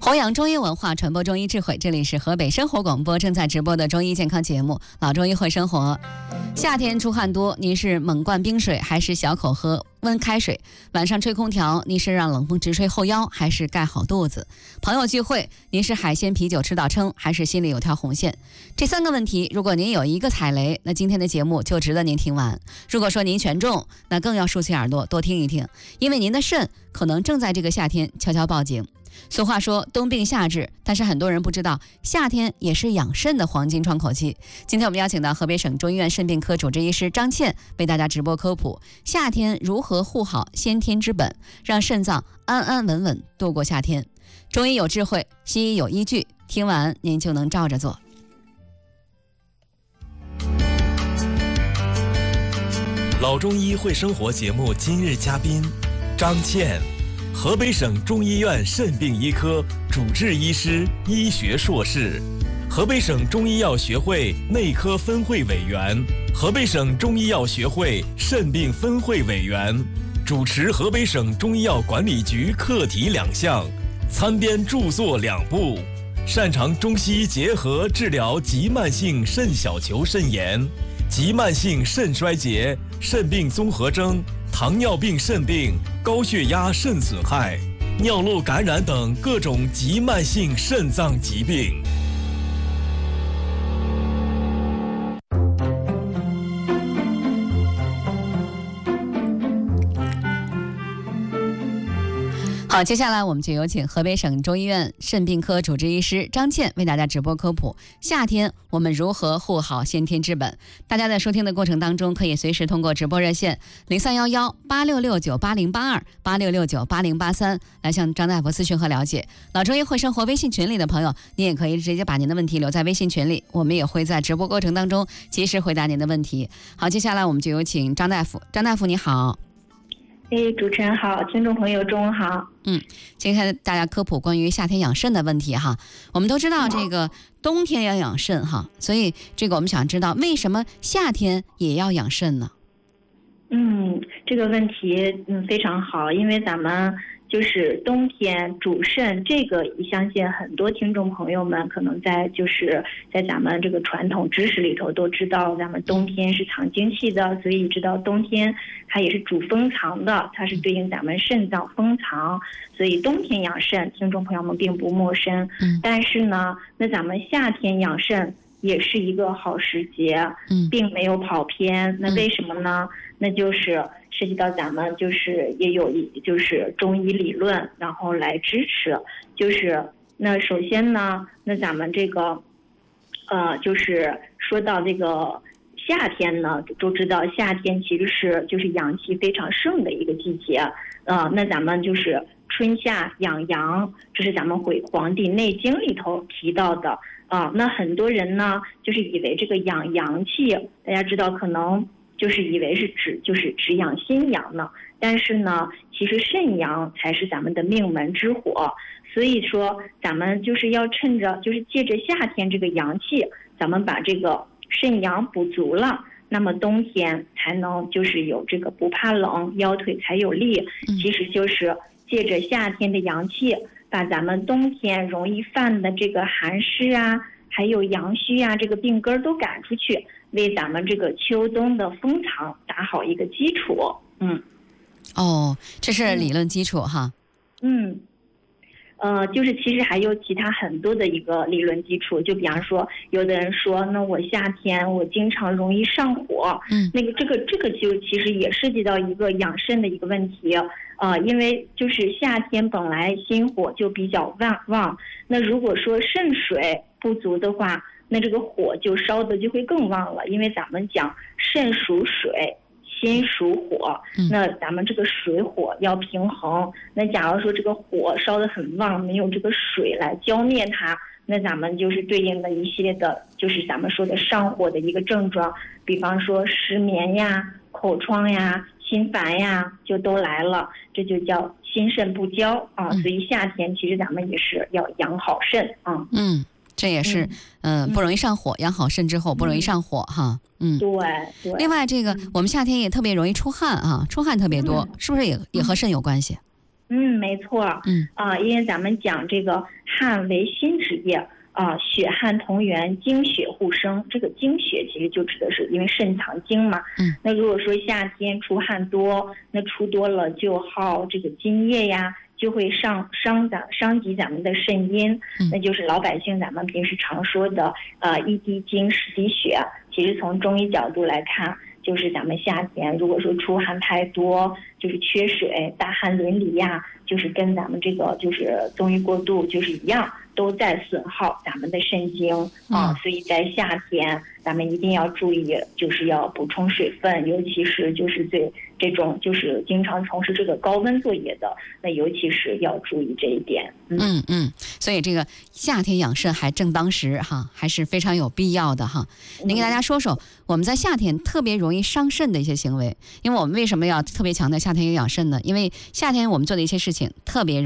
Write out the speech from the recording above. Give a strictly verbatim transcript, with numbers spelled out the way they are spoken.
弘扬中医文化，传播中医智慧，这里是河北生活广播正在直播的中医健康节目《老中医会生活》。夏天出汗多，您是猛灌冰水还是小口喝温开水？晚上吹空调，您是让冷风直吹后腰还是盖好肚子？朋友聚会，您是海鲜啤酒吃到撑还是心里有条红线？这三个问题，如果您有一个踩雷，那今天的节目就值得您听完。如果说您全中，那更要竖起耳朵多听一听，因为您的肾可能正在这个夏天悄悄报警。俗话说冬病夏治，但是很多人不知道夏天也是养肾的黄金窗口期。今天我们邀请到河北省中医院肾病科主治医师张倩为大家直播科普夏天如何护好先天之本，让肾脏安安稳稳度过夏天。中医有智慧，西医有依据，听完您就能照着做。 老中医会生活节目今日嘉宾张倩，河北省中医院肾病医科主治医师、医学硕士，河北省中医药学会内科分会委员，河北省中医药学会肾病分会委员，主持河北省中医药管理局课题两项，参编著作两部，擅长中西医结合治疗急慢性肾小球肾炎、急慢性肾衰竭、肾病综合征、糖尿病肾病、高血压肾损害、尿路感染等各种急慢性肾脏疾病。 好，接下来我们就有请河北省中医院肾病科主治医师张倩为大家直播科普夏天我们如何护好先天之本。大家在收听的过程当中，可以随时通过直播热线零三幺幺八六六九八零八二八六六九八零八三来向张大夫咨询和了解。老中医会生活微信群里的朋友，您也可以直接把您的问题留在微信群里，我们也会在直播过程当中及时回答您的问题。好，接下来我们就有请张大夫。张大夫你好。 哎，主持人好，听众朋友中午好。 嗯，今天大家科普关于夏天养肾的问题哈。我们都知道这个冬天要养肾哈，所以这个我们想知道为什么夏天也要养肾呢？ 嗯，这个问题嗯非常好，因为咱们就是冬天主肾，这个相信很多听众朋友们可能在就是在咱们这个传统知识里头都知道，咱们冬天是藏精气的，所以知道冬天它也是主封藏的，它是对应咱们肾脏封藏，所以冬天养肾，听众朋友们并不陌生。 嗯， 但是呢，那咱们夏天养肾也是一个好时节， 嗯， 并没有跑偏。那为什么呢？那就是涉及到咱们就是也有一就是中医理论，然后来支持。就是那首先呢，那咱们这个呃，就是说到这个夏天呢，都知道夏天其实是就是阳气非常盛的一个季节。呃，那咱们就是春夏养阳，这是咱们回《黄帝内经》里头提到的啊、呃。那很多人呢，就是以为这个养阳气，大家知道可能就是以为是指就是只养心阳呢，但是呢，其实肾阳才是咱们的命门之火。所以说，咱们就是要趁着就是借着夏天这个阳气，咱们把这个肾阳补足了。那么冬天才能就是有这个不怕冷，腰腿才有力。其实就是借着夏天的阳气，把咱们冬天容易犯的这个寒湿啊，还有阳虚啊，这个病根都赶出去，为咱们这个秋冬的封藏打好一个基础。嗯， 哦，这是理论基础哈。 嗯。呃，就是其实还有其他很多的一个理论基础，就比方说，有的人说，那我夏天我经常容易上火， 嗯， 那个这个这个就其实也涉及到一个养肾的一个问题，呃，因为就是夏天本来心火就比较旺旺，那如果说肾水不足的话，那这个火就烧的就会更旺了，因为咱们讲肾属水，心属火，那咱们这个水火要平衡。那假如说这个火烧得很旺，没有这个水来浇灭它，那咱们就是对应的一系列的，就是咱们说的上火的一个症状，比方说失眠呀、口疮呀、心烦呀，就都来了，这就叫心肾不交啊。所以夏天其实咱们也是要养好肾啊。 嗯。这也是，嗯、呃，不容易上火，养好肾之后不容易上火、嗯、哈，嗯， 对对。 另外，这个我们夏天也特别容易出汗啊，出汗特别多，嗯、是不是也也和肾有关系？ 嗯，没错。 嗯啊，因为咱们讲这个汗为心之液啊，血汗同源，精血互生。这个精血其实就指的是因为肾藏精嘛。 嗯。 那如果说夏天出汗多，那出多了就耗这个津液呀，就会伤伤咱伤及咱们的肾阴。 嗯。 那就是老百姓咱们平时常说的呃一滴精十滴血。其实从中医角度来看，就是咱们夏天如果说出汗太多，就是缺水，大汗淋漓呀，就是跟咱们这个就是纵欲过度就是一样，都在损耗咱们的肾精啊。所以在夏天咱们一定要注意，就是要补充水分，尤其是就是对这种就是经常从事这个高温作业的，那尤其是要注意这一点。 嗯嗯嗯，所以这个夏天养肾还正当时哈，还是非常有必要的哈。您给大家说说我们在夏天特别容易伤肾的一些行为，因为我们为什么要特别强调夏天有养肾呢？因为夏天我们做的一些事情特别容易